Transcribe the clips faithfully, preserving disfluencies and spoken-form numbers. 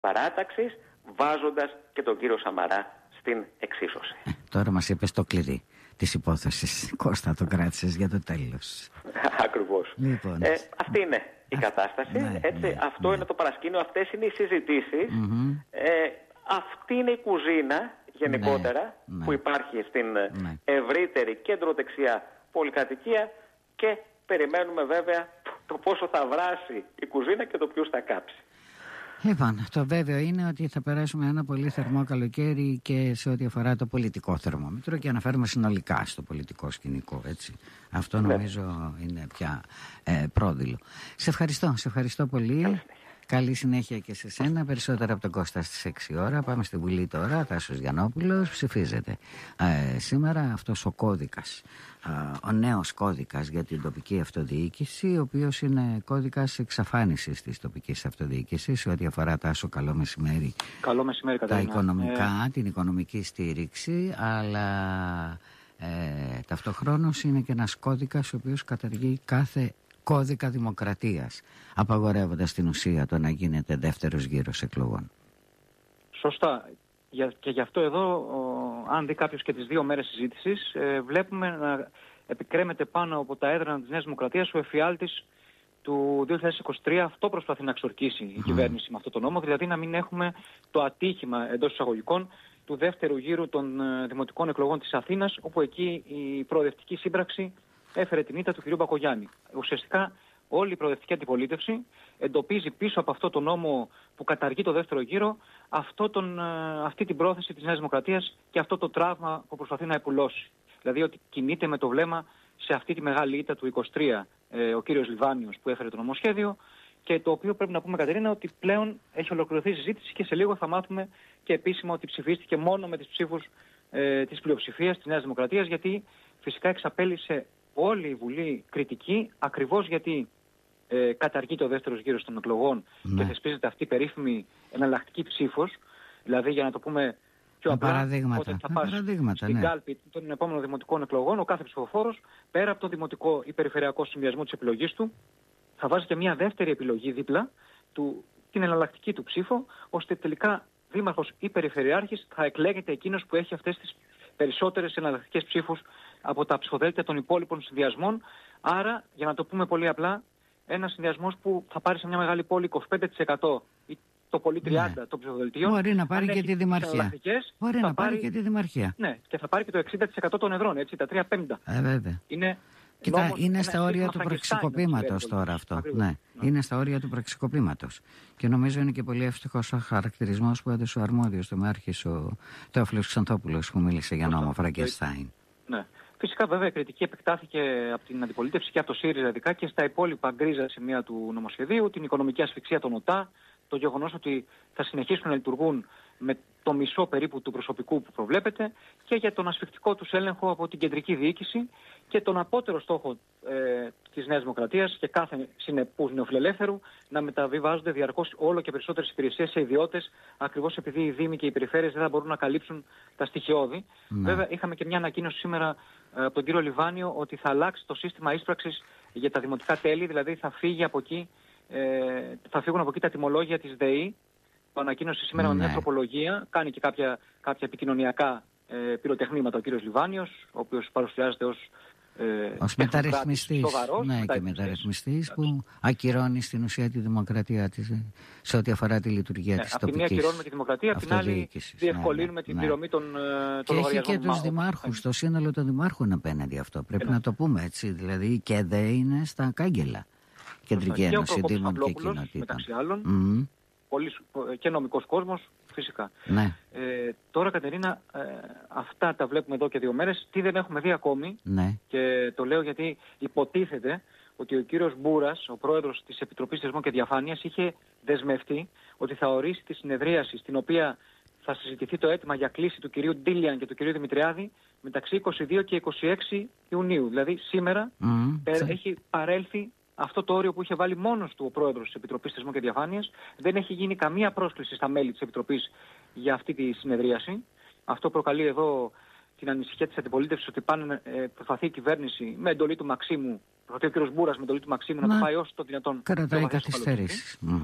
παράταξης, βάζοντας και τον κύριο Σαμαρά στην εξίσωση. Ε, τώρα μας είπες το κλειδί της υπόθεσης. Κώστα, το κράτησες για το τέλος. Ακριβώς. Λοιπόν. Ε, αυτή είναι η Α, κατάσταση. ναι, έτσι, ναι, αυτό ναι. είναι το παρασκήνιο, αυτές είναι οι συζητήσεις. Mm-hmm. Ε, αυτή είναι η κουζίνα γενικότερα ναι, ναι. που υπάρχει στην ναι. ευρύτερη κέντρο-δεξιά πολυκατοικία και περιμένουμε βέβαια το πόσο θα βράσει η κουζίνα και το ποιους θα κάψει. Λοιπόν, το βέβαιο είναι ότι θα περάσουμε ένα πολύ θερμό καλοκαίρι και σε ό,τι αφορά το πολιτικό θερμόμετρο και αναφέρουμε συνολικά στο πολιτικό σκηνικό, έτσι. Αυτό νομίζω ναι. είναι πια ε, πρόδειλο. Σε ευχαριστώ, σε ευχαριστώ πολύ. Καλή συνέχεια. Καλή συνέχεια και σε σένα. Περισσότερα από τον Κώστα στις έξι ώρα. Πάμε στη Βουλή τώρα. Τάσος Γιαννόπουλος ψηφίζεται ε, σήμερα αυτός ο κώδικας, ε, ο νέος κώδικας για την τοπική αυτοδιοίκηση, ο οποίος είναι κώδικας εξαφάνισης της τοπικής αυτοδιοίκησης σε ό,τι αφορά, Τάσο, καλό μεσημέρι, καλό μεσημέρι τα οικονομικά, ε... την οικονομική στήριξη, αλλά ε, ταυτοχρόνως είναι και ένας κώδικας ο οποίος καταργεί κάθε κώδικα δημοκρατίας, απαγορεύοντας στην ουσία το να γίνεται δεύτερος γύρος εκλογών. Σωστά. Και γι' αυτό εδώ, ο, αν δει κάποιος και τις δύο μέρες συζήτησης, ε, βλέπουμε να επικρέμεται πάνω από τα έδρανα της Νέας Δημοκρατίας ο εφιάλτης του δύο χιλιάδες είκοσι τρία. Αυτό προσπαθεί να εξορκίσει η mm. κυβέρνηση με αυτό το νόμο, δηλαδή να μην έχουμε το ατύχημα εντός εισαγωγικών του δεύτερου γύρου των ε, δημοτικών εκλογών της Αθήνας, όπου εκεί η προοδευτική σύμπραξη έφερε την ήττα του κ. Μπακογιάννη. Ουσιαστικά όλη η προοδευτική αντιπολίτευση εντοπίζει πίσω από αυτό το νόμο που καταργεί το δεύτερο γύρο αυτό τον, αυτή την πρόθεση της Νέας Δημοκρατίας και αυτό το τραύμα που προσπαθεί να επουλώσει. Δηλαδή ότι κινείται με το βλέμμα σε αυτή τη μεγάλη ήττα του είκοσι τρία ε, ο κύριος Λιβάνιος που έφερε το νομοσχέδιο, και το οποίο πρέπει να πούμε, Κατερίνα, ότι πλέον έχει ολοκληρωθεί η συζήτηση και σε λίγο θα μάθουμε και επίσημα ότι ψηφίστηκε μόνο με τις ψήφους ε, της πλειοψηφίας της Νέας Δημοκρατίας, γιατί φυσικά εξαπέλυσε όλη η Βουλή κριτική, ακριβώς γιατί ε, καταργεί το δεύτερο γύρος των εκλογών ναι. και θεσπίζεται αυτή η περίφημη εναλλακτική ψήφος, δηλαδή για να το πούμε πιο απλά, όταν θα πας στην ναι. κάλπη των επόμενων δημοτικών εκλογών, ο κάθε ψηφοφόρος, πέρα από το δημοτικό ή περιφερειακό συνδυασμό της επιλογής του, θα βάζει και μια δεύτερη επιλογή δίπλα, του, την εναλλακτική του ψήφο, ώστε τελικά δήμαρχος ή περιφερειάρχης θα εκλέγεται εκείνος που έχει αυτές τις περισσότερες εναλλακτικές ψήφους από τα ψηφοδέλτια των υπόλοιπων συνδυασμών. Άρα, για να το πούμε πολύ απλά, ένας συνδυασμός που θα πάρει σε μια μεγάλη πόλη είκοσι πέντε τοις εκατό ή το πολύ τριάντα τοις εκατό ναι. των ψηφοδελτίων. Μπορεί να πάρει και τη δημαρχία. Μπορεί να πάρει, πάρει και τη δημαρχία. Ναι, και θα πάρει και το εξήντα τοις εκατό των εδρών, έτσι, τα τρία πέμπτα. Ε, βέβαια. Είναι, Κοίτα, νόμος, είναι στα όρια του πραξικοπήματος τώρα αυτό. Ναι, ναι. Είναι στα όρια του πραξικοπήματος. Και νομίζω είναι και πολύ εύστοχος ο χαρακτηρισμός που έδωσε ο αρμόδιος τομέαρχης, ο Θεόφιλος Ξανθόπουλος, που μίλησε για νόμο Φραγκενστάιν. Ναι. Φυσικά, βέβαια, η κριτική επεκτάθηκε από την αντιπολίτευση και από το ΣΥΡΙΖΑ ειδικά και στα υπόλοιπα γκρίζα σημεία του νομοσχεδίου, την οικονομική ασφυξία των ΟΤΑ, το γεγονός ότι θα συνεχίσουν να λειτουργούν με το μισό περίπου του προσωπικού που προβλέπεται, και για τον ασφυκτικό τους έλεγχο από την κεντρική διοίκηση και τον απότερο στόχο ε, της Νέας Δημοκρατίας και κάθε συνεπούς νεοφιλελεύθερου να μεταβιβάζονται διαρκώς όλο και περισσότερες υπηρεσίες σε ιδιώτες, ακριβώς επειδή οι δήμοι και οι περιφέρειες δεν θα μπορούν να καλύψουν τα στοιχειώδη. Ναι. Βέβαια, είχαμε και μια ανακοίνωση σήμερα ε, από τον κύριο Λιβάνιο ότι θα αλλάξει το σύστημα ίσπραξης για τα δημοτικά τέλη, δηλαδή θα φύγει από εκεί. Ε, θα φύγουν από εκεί τα τιμολόγια της ΔΕΗ. Το ανακοίνωσε σήμερα ναι. με μια τροπολογία. Κάνει και κάποια, κάποια επικοινωνιακά ε, πυροτεχνήματα ο κύριος Λιβάνιος, ο οποίος παρουσιάζεται ως ε, ως μεταρρυθμιστής, ναι, και μεταρρυθμιστής που ακυρώνει στην ουσία τη δημοκρατία της σε ό,τι αφορά τη λειτουργία ναι, της τοπικής αυτοδιοίκησης. Από τη μία ακυρώνουμε τη δημοκρατία, από την άλλη διευκολύνουμε ναι, την ναι. πληρωμή των, των λογαριασμών. Και έχει και τους δημάρχους, το σύνολο των δημάρχων απέναντι αυτό. Πρέπει ναι. να το πούμε έτσι. Δηλαδή και δε είναι στα κάγκελα. Κεντρική Ένωση Δήμων και Κοινοτήτων. Μεταξύ άλλων. Mm. Πολύ, και νομικός κόσμος, φυσικά. Ναι. Ε, τώρα, Κατερίνα, ε, αυτά τα βλέπουμε εδώ και δύο μέρες. Τι δεν έχουμε δει ακόμη, ναι. και το λέω γιατί υποτίθεται ότι ο κύριος Μπούρας, ο πρόεδρος της Επιτροπής Θεσμών και Διαφάνειας, είχε δεσμευτεί ότι θα ορίσει τη συνεδρίαση στην οποία θα συζητηθεί το αίτημα για κλίση του κυρίου Ντίλιαν και του κυρίου Δημητριάδη μεταξύ είκοσι δύο και είκοσι έξι Ιουνίου. Δηλαδή σήμερα mm. έχει παρέλθει αυτό το όριο που είχε βάλει μόνος του ο πρόεδρος της Επιτροπής Θεσμών και Διαφάνειας. Δεν έχει γίνει καμία πρόσκληση στα μέλη της Επιτροπής για αυτή τη συνεδρίαση. Αυτό προκαλεί εδώ την ανησυχία της αντιπολίτευσης ότι πάνε, ε, προσπαθεί η κυβέρνηση με εντολή του Μαξίμου, προσπαθεί ο κ. Μπούρας με εντολή του Μαξίμου να, να το πάει όσο το δυνατόν. Κρατάει καθυστερήσεις. Mm-hmm.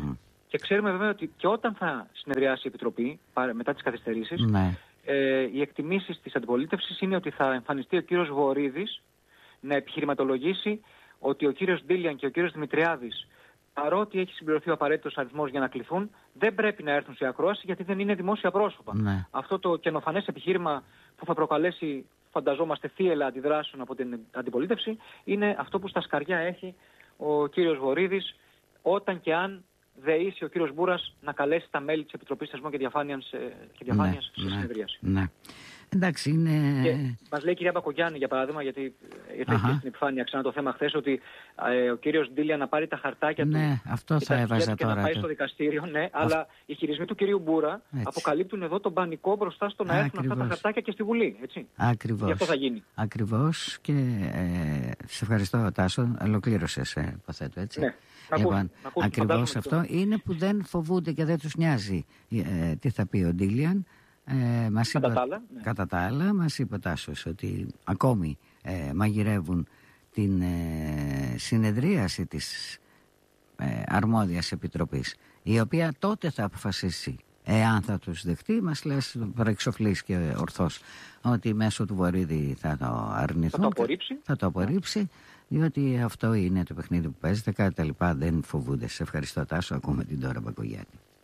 Και ξέρουμε βέβαια ότι και όταν θα συνεδριάσει η Επιτροπή, μετά τις καθυστερήσεις, ναι. ε, οι εκτιμήσεις της αντιπολίτευσης είναι ότι θα εμφανιστεί ο κύριος Βορίδης να επιχειρηματολογήσει ότι ο κύριος Ντίλιαν και ο κύριος Δημητριάδης, παρότι έχει συμπληρωθεί ο απαραίτητος αριθμός για να κληθούν, δεν πρέπει να έρθουν σε ακρόαση γιατί δεν είναι δημόσια πρόσωπα. Ναι. Αυτό το καινοφανές επιχείρημα που θα προκαλέσει, φανταζόμαστε, θύελλα αντιδράσεων από την αντιπολίτευση, είναι αυτό που στα σκαριά έχει ο κύριος Βορίδης, όταν και αν δεήσει ο κύριος Μπούρας να καλέσει τα μέλη της Επιτροπής Θεσμών και Διαφάνειας, και διαφάνειας ναι, σε συνεδρίαση. Ναι. Εντάξει, είναι... Και μας λέει η κυρία Μπακογιάννη, για παράδειγμα, γιατί ήρθε και στην επιφάνεια ξανά το θέμα χθες, ότι ε, ο κύριος Ντίλια να πάρει τα χαρτάκια ναι, του αυτό και, θα έβαζα και τώρα, να πάει το... στο δικαστήριο, ναι, Α... αλλά οι χειρισμοί του κυρίου Μπούρα έτσι. αποκαλύπτουν εδώ τον πανικό μπροστά στο να έρθουν Ακριβώς. αυτά τα χαρτάκια και στη Βουλή. Έτσι. Ακριβώς. Γι' αυτό θα γίνει. Ακριβώς και ε, σε ευχαριστώ, Τάσο, ολοκλήρωσες, ε, υποθέτω, έτσι. Ναι. Λοιπόν, ακριβώς αυτό είναι που δεν φοβούνται και δεν τους νοιάζει ε, τι θα πει ο Ντίλιαν. Ε, μας κατά, είπε, τα άλλα, ναι. κατά τα άλλα μας είπε ο Τάσος ότι ακόμη ε, μαγειρεύουν την ε, συνεδρίαση της ε, αρμόδιας επιτροπής, η οποία τότε θα αποφασίσει εάν θα τους δεχτεί. Μας λες προεξοφλής και ορθώς ότι μέσω του Βορίδη θα το αρνηθούν, θα το απορρίψει, θα το απορρίψει διότι αυτό είναι το παιχνίδι που παίζεται, κατά τα λοιπά δεν φοβούνται. Σε ευχαριστώ, Τάσο. Ακούμε την Ντόρα Μπακογιάννη.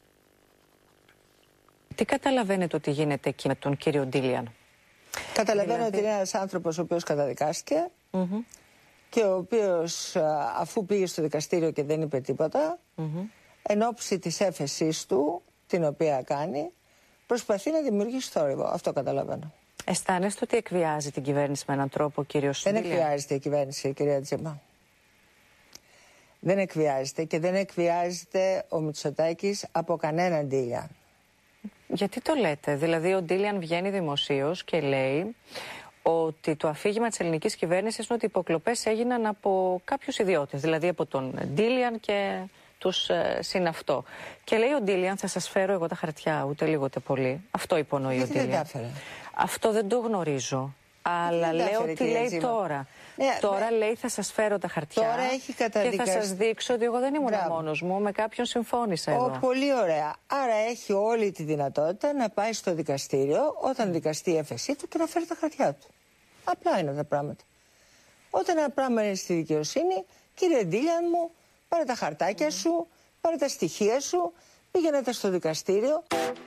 Τι καταλαβαίνετε ότι γίνεται εκεί με τον κύριο Ντίλιαν? Καταλαβαίνω δηλαδή... ότι είναι ένας άνθρωπος ο οποίος καταδικάστηκε mm-hmm. και ο οποίος αφού πήγε στο δικαστήριο και δεν είπε τίποτα, mm-hmm. εν όψη της έφεσής του, την οποία κάνει, προσπαθεί να δημιουργήσει θόρυβο. Αυτό καταλαβαίνω. Αισθάνεστε ότι εκβιάζει την κυβέρνηση με έναν τρόπο ο κύριος Ντίλιαν? Δεν εκβιάζεται η κυβέρνηση, κυρία Τζίμα. Δεν εκβιάζεται και δεν εκβιάζεται ο Μητσοτάκης από κανέναν Ντίλιαν. Γιατί το λέτε? Δηλαδή ο Ντίλιαν βγαίνει δημοσίως και λέει ότι το αφήγημα της ελληνικής κυβέρνησης είναι ότι οι υποκλοπές έγιναν από κάποιους ιδιώτες, δηλαδή από τον Ντίλιαν και τους ε, συναυτό. Και λέει ο Ντίλιαν, θα σας φέρω εγώ τα χαρτιά, ούτε λίγο ούτε πολύ. Αυτό υπονοεί ο Ντίλιαν. Αυτό δεν το γνωρίζω. Αλλά λέω τι λέει Τζίμα. τώρα. Ναι, τώρα ναι. λέει θα σας φέρω τα χαρτιά τώρα έχει καταδικαστεί. Και θα σας δείξω ότι εγώ δεν ήμουν μόνος μου, με κάποιον συμφώνησα εδώ. Ο, πολύ ωραία. Άρα έχει όλη τη δυνατότητα να πάει στο δικαστήριο όταν δικαστεί η έφεσή του και να φέρει τα χαρτιά του. Απλά είναι τα πράγματα. Όταν ένα πράγμα είναι στη δικαιοσύνη, κύριε Ντίλιαν μου, πάρε τα χαρτάκια mm. σου, πάρε τα στοιχεία σου, πήγαινε τα στο δικαστήριο.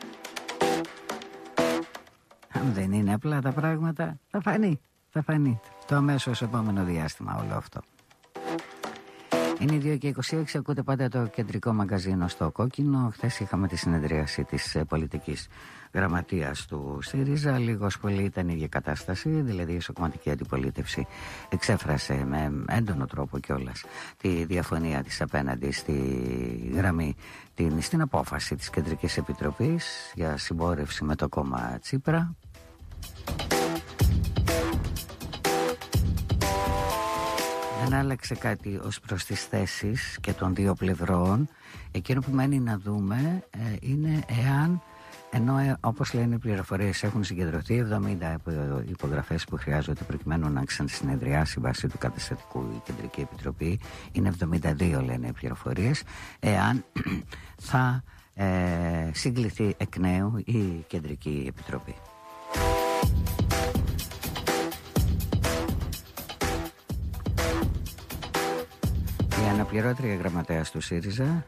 Αν δεν είναι απλά τα πράγματα, θα φανεί, θα φανεί το αμέσως επόμενο διάστημα όλο αυτό. Είναι οι δύο και είκοσι έξι, ακούτε πάντα το κεντρικό μαγκαζίνο στο Κόκκινο. Χθες είχαμε τη συνεδρίαση της πολιτικής γραμματείας του ΣΥΡΙΖΑ. Λίγος πολύ ήταν η ίδια κατάσταση, δηλαδή η ισοκομματική αντιπολίτευση εξέφρασε με έντονο τρόπο κιόλας τη διαφωνία της απέναντι στη γραμμή, την, στην απόφαση της Κεντρικής Επιτροπής για συμπόρευση με το κόμμα Τσίπρα. Δεν άλλαξε κάτι ως προς τις θέσεις και των δύο πλευρών. Εκείνο που μένει να δούμε ε, είναι εάν, ενώ ε, όπως λένε οι πληροφορίες έχουν συγκεντρωθεί εβδομήντα υπογραφές που χρειάζονται προκειμένου να ξανασυνεδριάσει βάσει του καταστατικού η Κεντρική Επιτροπή, είναι εβδομήντα δύο λένε οι πληροφορίες, εάν θα ε, συγκληθεί εκ νέου η Κεντρική Επιτροπή. Η αναπληρώτρια γραμματέας του ΣΥΡΙΖΑ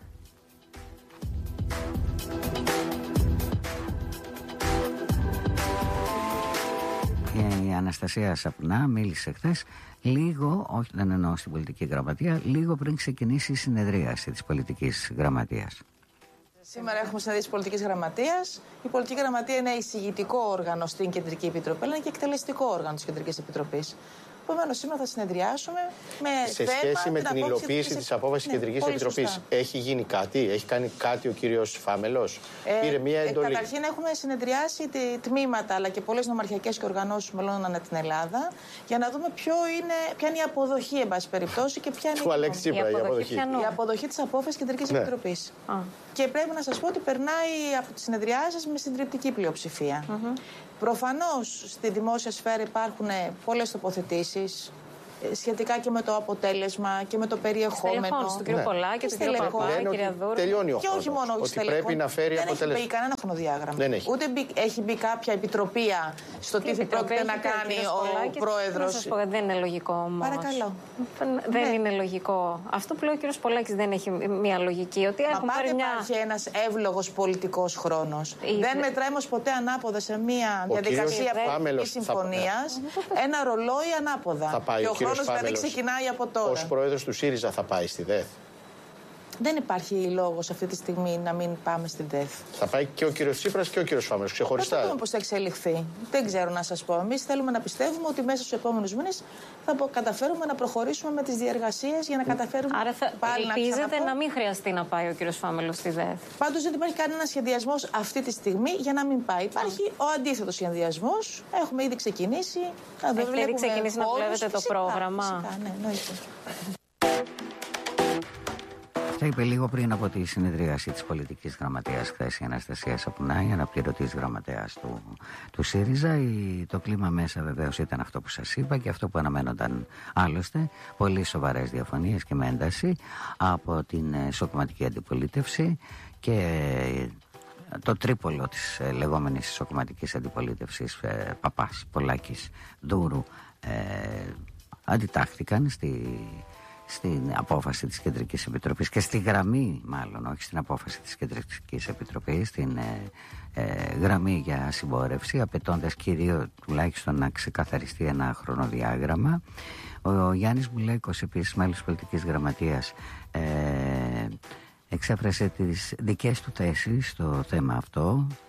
η Αναστασία Σαπνά μίλησε χθες λίγο, όχι δεν εννοώ στην πολιτική γραμματεία, λίγο πριν ξεκινήσει η συνεδρίαση της πολιτικής γραμματείας. Σήμερα έχουμε συνεδρίαση της πολιτικής γραμματείας. Η πολιτική γραμματεία είναι εισηγητικό όργανο στην Κεντρική Επιτροπή, αλλά είναι και εκτελεστικό όργανο της Κεντρικής Επιτροπής. Επομένως, σήμερα θα συνεδριάσουμε με σε θέμα, σχέση με την την υλοποίηση της απόφασης της ναι, Κεντρικής Επιτροπής. Σωστά. Έχει γίνει κάτι, έχει κάνει κάτι ο κύριος Φάμελος, ε, πήρε μία εντολή. Ε, καταρχήν έχουμε συνεδριάσει τμήματα αλλά και πολλές νομαρχιακές και οργανώσεις μελών ανά την Ελλάδα για να δούμε ποιο είναι, ποια είναι η αποδοχή, εν πάση περιπτώσει, και ποια είναι του Αλέξη Τσίπρα, η αποδοχή. Η αποδοχή, η αποδοχή της απόφασης της Κεντρικής ναι. Επιτροπής. Α. Και πρέπει να σας πω ότι περνάει από τις συνεδριάσεις με συντριπτική πλειοψηφία. Mm-hmm. Προφανώς στη δημόσια σφαίρα υπάρχουν πολλές τοποθετήσεις σχετικά και με το αποτέλεσμα και με το περιεχόμενο. Στελεχών, στον κύριο Πολάκη, τον κύριο Παπά, κυρία Δούρου. Τελειώνει ο Και όχι μόνο ότι στελεχών. πρέπει να φέρει δεν αποτέλεσμα. Δεν έχει μπει κανένα χρονοδιάγραμμα. Δεν έχει. Ούτε μπει, έχει μπει κάποια επιτροπία στο τι πρόκειται να κάνει ο πρόεδρος. Να σας πω, δεν είναι λογικό όμως. Παρακαλώ. Δεν ναι. είναι λογικό. Αυτό που λέει ο κύριος Πολάκης δεν έχει μια λογική. Ότι Μα έχουν πάντα πάρει μια... υπάρχει ένας εύλογος πολιτικός χρόνος. Η... Δεν μετράει όμως ποτέ ανάποδα σε μια ο διαδικασία πολιτικής θα... συμφωνίας ένα ρολόι ανάποδα. Θα πάει και ο, ο χρόνος δηλαδή ξεκινάει από τώρα. Ως πρόεδρος του ΣΥΡΙΖΑ θα πάει στη ΔΕΘ. Δεν υπάρχει λόγος αυτή τη στιγμή να μην πάμε στην ΔΕΘ. Θα πάει και ο κύριος Τσίπρας και ο κύριος Φάμελος ξεχωριστά. Δεν ξέρουμε πώς θα εξελιχθεί. Δεν ξέρω να σας πω. Εμείς θέλουμε να πιστεύουμε ότι μέσα στους επόμενους μήνες θα καταφέρουμε να προχωρήσουμε με τις διεργασίες για να καταφέρουμε. Άρα θα πάλι ελπίζετε να, ξαναπώ... να μην χρειαστεί να πάει ο κύριος Φάμελος στη ΔΕΘ. Πάντως δεν υπάρχει κανένα σχεδιασμός αυτή τη στιγμή για να μην πάει. Υπάρχει ο αντίθετος σχεδιασμός. Έχουμε ήδη ξεκινήσει. Έχετε ήδη ξεκινήσει να δουλεύετε το πρόγραμμα. Φυσικά, ναι, εννοείται. Τα είπε λίγο πριν από τη συνεδρίαση της πολιτικής γραμματείας χθες η Αναστασία Σαπουνάη, αναπληρωτής γραμματέας του, του ΣΥΡΙΖΑ. Η, το κλίμα μέσα βεβαίως ήταν αυτό που σας είπα και αυτό που αναμένονταν άλλωστε. Πολύ σοβαρές διαφωνίες και με ένταση από την ισοκομματική αντιπολίτευση και το τρίπολο της ε, λεγόμενης ισοκομματικής αντιπολίτευσης ε, Παπάς, Πολάκης, Δούρου ε, αντιτάχθηκαν στη... στην απόφαση της Κεντρικής Επιτροπής και στη γραμμή, μάλλον όχι στην απόφαση της Κεντρικής Επιτροπής, στην ε, ε, γραμμή για συμπόρευση, απαιτώντας κυρίως τουλάχιστον να ξεκαθαριστεί ένα χρονοδιάγραμμα. Ο, ο Γιάννης Μπουλέκος, επίσης μέλος πολιτικής γραμματείας, ε, εξέφρασε τις δικές του θέσεις στο θέμα αυτό